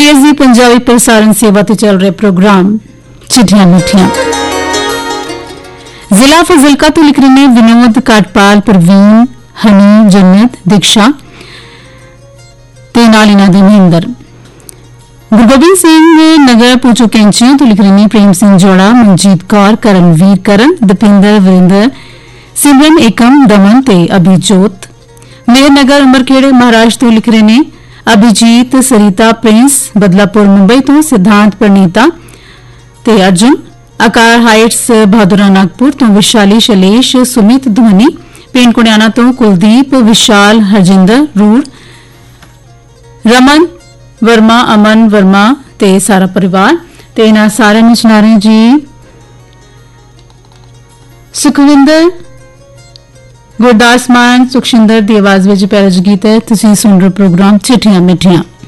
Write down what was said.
PBS ਦੀ ਪੰਜਾਬੀ ਪ੍ਰਸਾਰਣ ਸੇਵਾ ਤੇ ਚੱਲ ਰਹੇ ਪ੍ਰੋਗਰਾਮ चिट्ठियां मिठियां। जिला फजिलका तो लिख रहे हैं विनोद काटपाल, प्रवीण, हनी, जन्नत, दीक्षा ते नाल इन्हां दी महेंद्र। गुरगोबिंद सिंह नगर पूचो कैंची तो लिख रहे हैं प्रेम सिंह जोड़ा, मनजीत कौर, करणवीर करण, दपिंदर, वरिंदर, सिमरन, एकम, दमन ते अभिजोत। मेयर नगर अमरखेड़े महाराज तो लिख रहे हैं अभिजीत, सरिता, प्रिंस, बदलापुर मुंबई तो सिद्धांत, प्रणीता ते अर्जुन। आकार हाइट्स बहादुरा नागपुर तो विशाली, शैलेश, सुमित, ध्वनि। पिंड कुड़ियाना तो कुलदीप, विशाल, हरजिंदर, रूर, रमन वर्मा, अमन वर्मा ते सारा परिवार ते इन्हां सारे नूं सुणा रहे जी सुखविंदर गुरदास मान सुखशिंदर दी आवाज विच पैरज गीत है। तुसीं सुण रहे प्रोग्राम चिट्ठियां मिठियां।